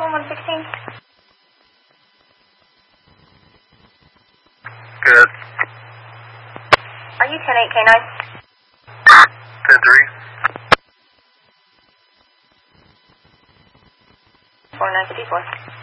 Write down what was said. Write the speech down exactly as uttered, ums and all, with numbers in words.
one sixteen. Good. Are you ten eight K nine? ten three. four nine fifty-four.